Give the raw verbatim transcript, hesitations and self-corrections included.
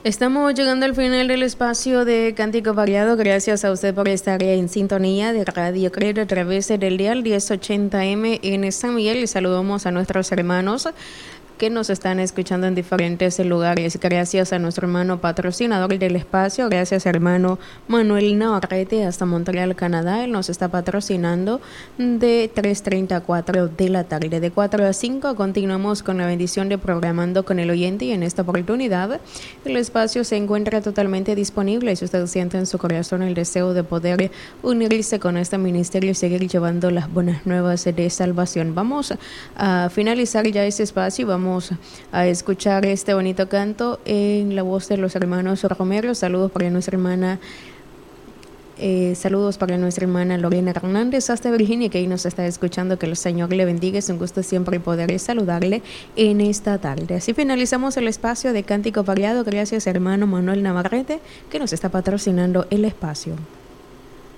Estamos llegando al final del espacio de Cántico Variado. Gracias a usted por estar en sintonía de Radio Credo a través del dial diez ochenta M en San Miguel. Y saludamos a nuestros hermanos que nos están escuchando en diferentes lugares. Gracias a nuestro hermano patrocinador del espacio, gracias hermano Manuel Navarrete hasta Montreal, Canadá. Él nos está patrocinando de tres treinta a cuatro de la tarde. De cuatro a cinco continuamos con la bendición de Programando con el Oyente, y en esta oportunidad el espacio se encuentra totalmente disponible. Si usted siente en su corazón el deseo de poder unirse con este ministerio y seguir llevando las buenas nuevas de salvación, vamos a finalizar ya este espacio y vamos Vamos a escuchar este bonito canto en la voz de los hermanos Romero. Saludos para nuestra hermana eh, saludos para nuestra hermana Lorena Hernández hasta Virginia, que ahí nos está escuchando. Que el Señor le bendiga. Es un gusto siempre poder saludarle en esta tarde. Así finalizamos el espacio de Cántico Variado. Gracias hermano Manuel Navarrete, que nos está patrocinando el espacio.